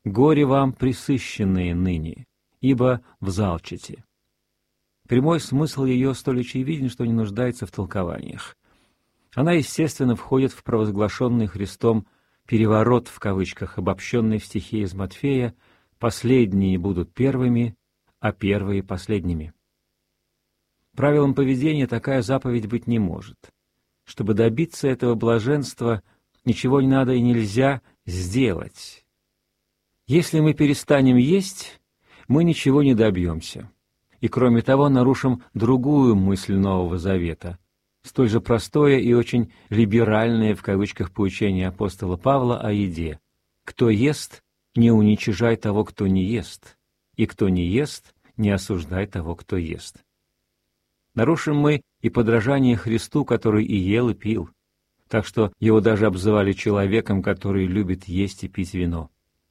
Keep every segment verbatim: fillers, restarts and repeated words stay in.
«Горе вам, пресыщенные ныне, ибо взалчите». Прямой смысл ее столь очевиден, что не нуждается в толкованиях. Она, естественно, входит в провозглашенный Христом «переворот» в кавычках, обобщенный в стихе из Матфея: «Последние будут первыми, а первые — последними». Правилом поведения такая заповедь быть не может. Чтобы добиться этого блаженства, ничего не надо и нельзя сделать. Если мы перестанем есть, мы ничего не добьемся. И, кроме того, нарушим другую мысль Нового Завета, столь же простое и очень либеральное в кавычках поучение апостола Павла о еде: «Кто ест, не уничижай того, кто не ест, и кто не ест, не осуждай того, кто ест». Нарушим мы и подражание Христу, который и ел, и пил, так что его даже обзывали человеком, который любит есть и пить вино.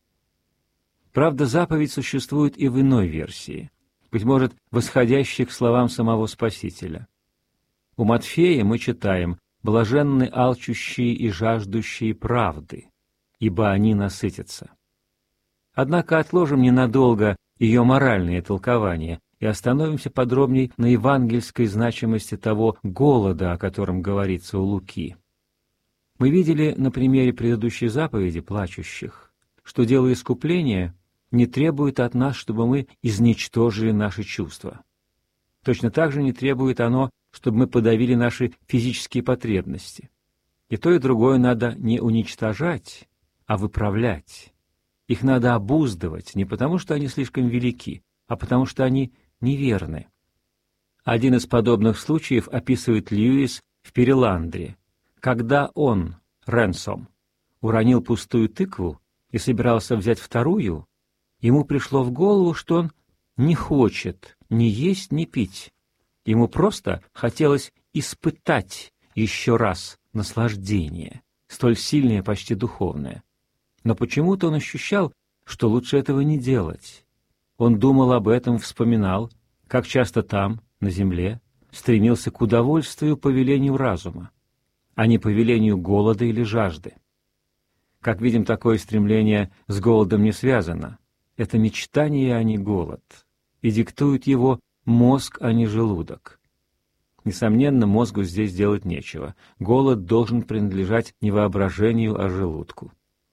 Правда, заповедь существует и в иной версии, быть может, восходящей к словам самого Спасителя. У Матфея мы читаем: «Блаженны алчущие и жаждущие правды, ибо они насытятся». Однако отложим ненадолго ее моральное толкование и остановимся подробнее на евангельской значимости того голода, о котором говорится у Луки. Мы видели на примере предыдущей заповеди плачущих, что дело искупления не требует от нас, чтобы мы изничтожили наши чувства. Точно так же не требует оно, чтобы мы подавили наши физические потребности. И то, и другое надо не уничтожать, а выправлять. Их надо обуздывать не потому, что они слишком велики, а потому что они неверны. Один из подобных случаев описывает Льюис в «Переландре», когда он, Ренсом, уронил пустую тыкву и собирался взять вторую. Ему пришло в голову, что он не хочет ни есть, ни пить. Ему просто хотелось испытать еще раз наслаждение, столь сильное, почти духовное. Но почему-то он ощущал, что лучше этого не делать. Он думал об этом, вспоминал, как часто там, на земле, стремился к удовольствию по велению разума, а не по велению голода или жажды. Как видим, такое стремление с голодом не связано. Это мечтание, а не голод, и диктует его мозг, а не желудок. Несомненно, мозгу здесь делать нечего. Голод должен принадлежать не воображению, а желудку.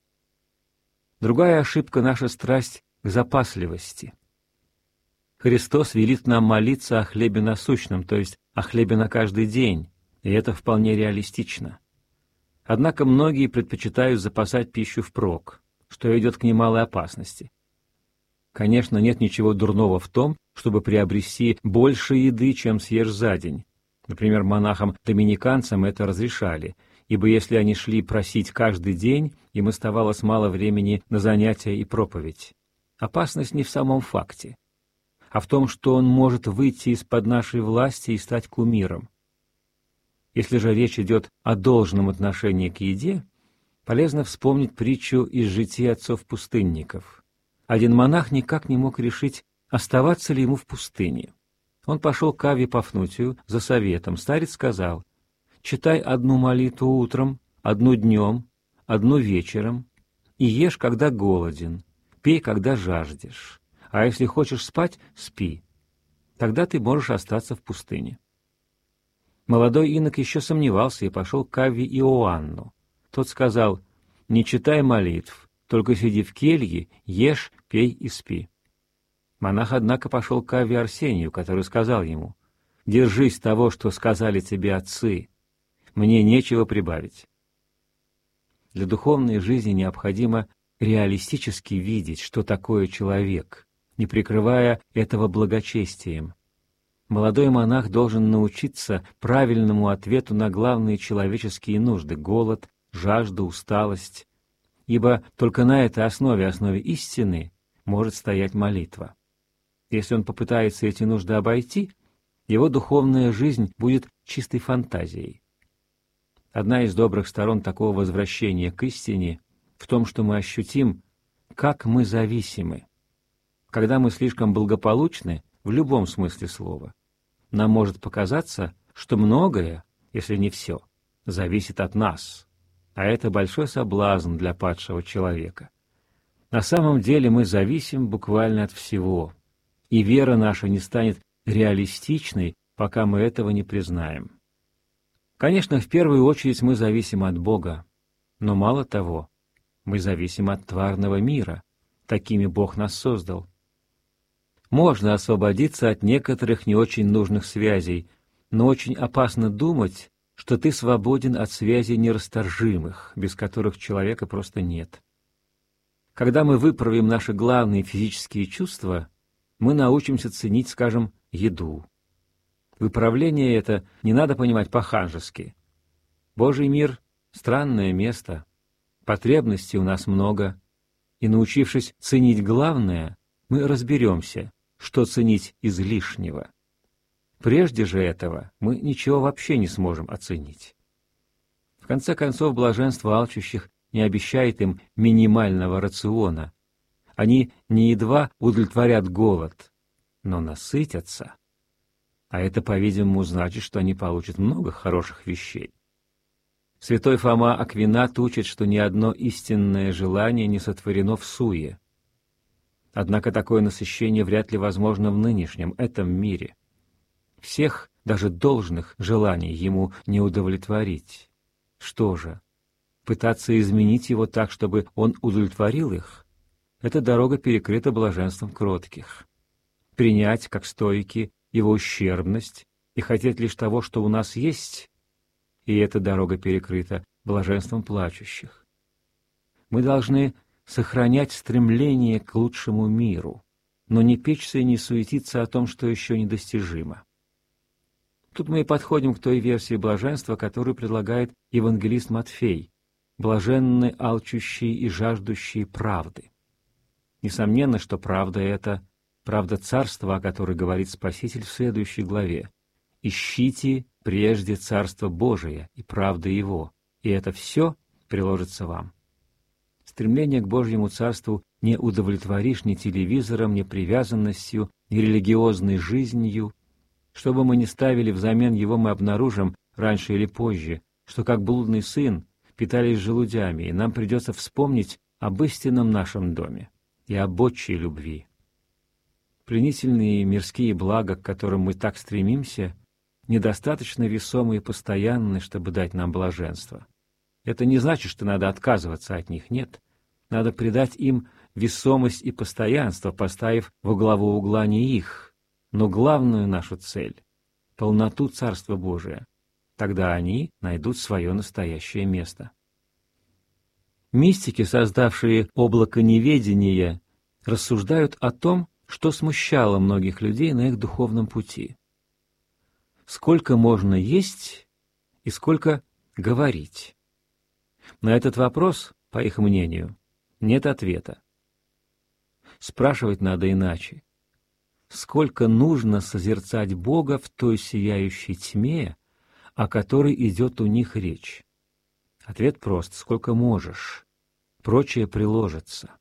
Другая ошибка — наша страсть к запасливости. Христос велит нам молиться о хлебе насущном, то есть о хлебе на каждый день, и это вполне реалистично. Однако многие предпочитают запасать пищу впрок, что идет к немалой опасности. Конечно, нет ничего дурного в том, чтобы приобрести больше еды, чем съешь за день. Например, монахам-доминиканцам это разрешали, ибо если они шли просить каждый день, им оставалось мало времени на занятия и проповедь. Опасность не в самом факте, а в том, что он может выйти из-под нашей власти и стать кумиром. Если же речь идет о должном отношении к еде, полезно вспомнить притчу из житий отцов-пустынников. Один монах никак не мог решить, оставаться ли ему в пустыне. Он пошел к Авве Пафнутию за советом. Старец сказал: «Читай одну молитву утром, одну днем, одну вечером, и ешь, когда голоден, пей, когда жаждешь, а если хочешь спать, спи. Тогда ты можешь остаться в пустыне». Молодой инок еще сомневался и пошел к Авве Иоанну. Тот сказал: «Не читай молитв, только сиди в келье, ешь, пей и спи». Монах, однако, пошел к Авве Арсению, который сказал ему: «Держись того, что сказали тебе отцы, мне нечего прибавить». Для духовной жизни необходимо реалистически видеть, что такое человек, не прикрывая этого благочестием. Молодой монах должен научиться правильному ответу на главные человеческие нужды — голод, жажда, усталость, ибо только на этой основе, основе истины, может стоять молитва. Если он попытается эти нужды обойти, его духовная жизнь будет чистой фантазией. Одна из добрых сторон такого возвращения к истине в том, что мы ощутим, как мы зависимы. Когда мы слишком благополучны, в любом смысле слова, нам может показаться, что многое, если не все, зависит от нас, а это большой соблазн для падшего человека. На самом деле мы зависим буквально от всего, и вера наша не станет реалистичной, пока мы этого не признаем. Конечно, в первую очередь мы зависим от Бога, но мало того, мы зависим от тварного мира, такими Бог нас создал. Можно освободиться от некоторых не очень нужных связей, но очень опасно думать, что ты свободен от связей нерасторжимых, без которых человека просто нет. Когда мы выправим наши главные физические чувства, мы научимся ценить, скажем, еду. Выправление это не надо понимать по-ханжески. Божий мир — странное место, потребностей у нас много, и, научившись ценить главное, мы разберемся, что ценить излишнего. Прежде же этого мы ничего вообще не сможем оценить. В конце концов, блаженство алчущих не обещает им минимального рациона. Они не едва удовлетворят голод, но насытятся. А это, по-видимому, значит, что они получат много хороших вещей. Святой Фома Аквинат учит, что ни одно истинное желание не сотворено в суе. Однако такое насыщение вряд ли возможно в нынешнем, этом мире. Всех, даже должных, желаний ему не удовлетворить. Что же, пытаться изменить его так, чтобы он удовлетворил их? Эта дорога перекрыта блаженством кротких. Принять, как стоики, его ущербность и хотеть лишь того, что у нас есть, и эта дорога перекрыта блаженством плачущих. Мы должны сохранять стремление к лучшему миру, но не печься и не суетиться о том, что еще недостижимо. Тут мы и подходим к той версии блаженства, которую предлагает евангелист Матфей, блаженны алчущие и жаждущие правды. Несомненно, что правда — это правда царства, о которой говорит Спаситель в следующей главе. «Ищите прежде Царство Божие и правды Его, и это все приложится вам». Стремление к Божьему Царству не удовлетворишь ни телевизором, ни привязанностью, ни религиозной жизнью. Что бы мы ни ставили взамен его, мы обнаружим раньше или позже, что как блудный сын питались желудями, и нам придется вспомнить об истинном нашем доме и об отчей любви. Пленительные мирские блага, к которым мы так стремимся, недостаточно весомы и постоянны, чтобы дать нам блаженство. Это не значит, что надо отказываться от них, нет. Надо придать им весомость и постоянство, поставив во главу угла не их, но главную нашу цель — полноту Царства Божия. Тогда они найдут свое настоящее место. Мистики, создавшие облако неведения, рассуждают о том, что смущало многих людей на их духовном пути. Сколько можно есть и сколько говорить? На этот вопрос, по их мнению, нет ответа. Спрашивать надо иначе. Сколько нужно созерцать Бога в той сияющей тьме, о которой идет у них речь? Ответ прост: сколько можешь. Прочее приложится.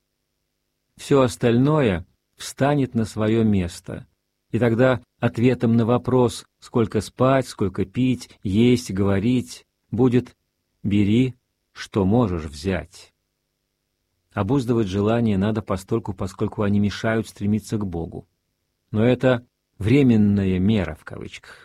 Все остальное встанет на свое место, и тогда ответом на вопрос, сколько спать, сколько пить, есть, говорить, будет: бери, что можешь взять. Обуздывать желания надо постольку, поскольку они мешают стремиться к Богу. Но это «временная мера» в кавычках.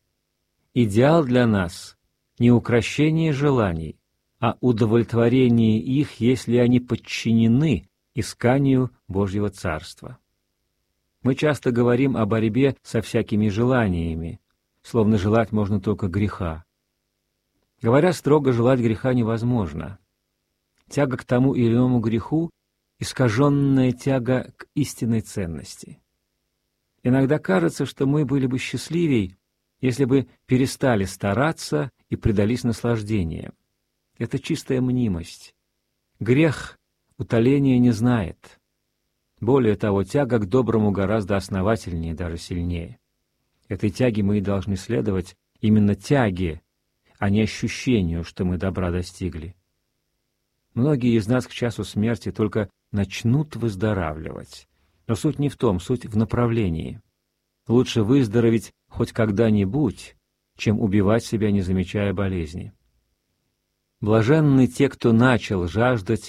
Идеал для нас не укрощение желаний, а удовлетворение их, если они подчинены исканию Божьего Царства. Мы часто говорим о борьбе со всякими желаниями, словно желать можно только греха. Говоря строго, желать греха невозможно. Тяга к тому или иному греху — искаженная тяга к истинной ценности. Иногда кажется, что мы были бы счастливей, если бы перестали стараться и предались наслаждениям. Это чистая мнимость. Грех утоления не знает. Более того, тяга к доброму гораздо основательнее, даже сильнее. Этой тяге мы и должны следовать, именно тяге, а не ощущению, что мы добра достигли. Многие из нас к часу смерти только начнут выздоравливать. Но суть не в том, суть в направлении. Лучше выздороветь хоть когда-нибудь, чем убивать себя, не замечая болезни. Блаженны те, кто начал жаждать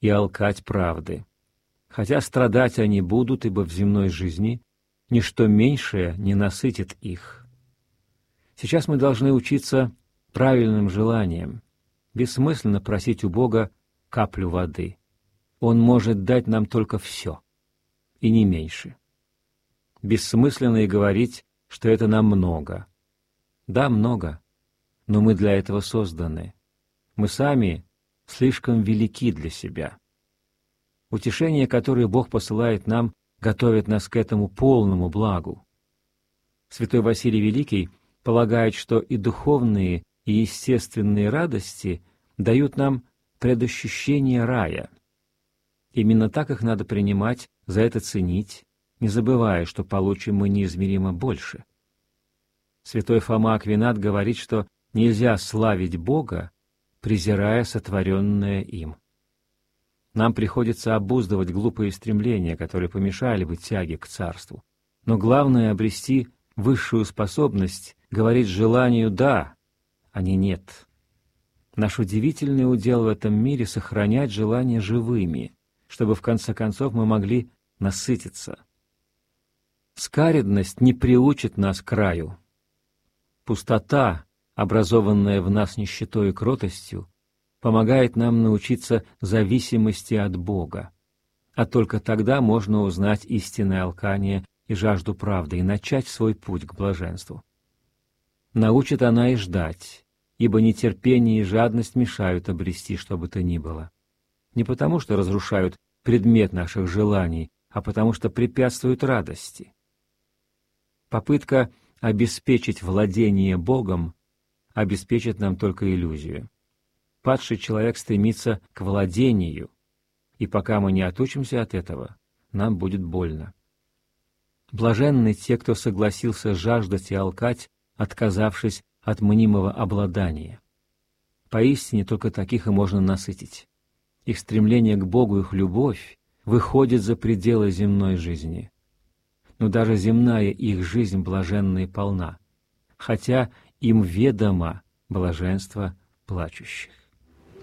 и алкать правды. Хотя страдать они будут, ибо в земной жизни ничто меньшее не насытит их. Сейчас мы должны учиться правильным желаниям. Бессмысленно просить у Бога каплю воды. Он может дать нам только все, и не меньше. Бессмысленно и говорить, что это нам много. Да, много, но мы для этого созданы. Мы сами слишком велики для себя. Утешение, которое Бог посылает нам, готовит нас к этому полному благу. Святой Василий Великий полагает, что и духовные, и естественные радости дают нам предощущение рая. Именно так их надо принимать, за это ценить, не забывая, что получим мы неизмеримо больше. Святой Фома Аквинат говорит, что нельзя славить Бога, презирая сотворенное им. Нам приходится обуздывать глупые стремления, которые помешали бы тяге к царству. Но главное — обрести высшую способность говорить желанию «да», а не «нет». Наш удивительный удел в этом мире — сохранять желания живыми, чтобы в конце концов мы могли насытиться. Скаредность не приучит нас к раю. Пустота, образованная в нас нищетой и кротостью, помогает нам научиться зависимости от Бога. А только тогда можно узнать истинное алкание и жажду правды и начать свой путь к блаженству. Научит она и ждать, ибо нетерпение и жадность мешают обрести что бы то ни было. Не потому, что разрушают предмет наших желаний, а потому что препятствуют радости. Попытка обеспечить владение Богом обеспечит нам только иллюзию. Падший человек стремится к владению, и пока мы не отучимся от этого, нам будет больно. Блаженны те, кто согласился жаждать и алкать, отказавшись от мнимого обладания. Поистине только таких и можно насытить. Их стремление к Богу, их любовь выходит за пределы земной жизни. Но даже земная их жизнь блаженна и полна, хотя им ведомо блаженство плачущих.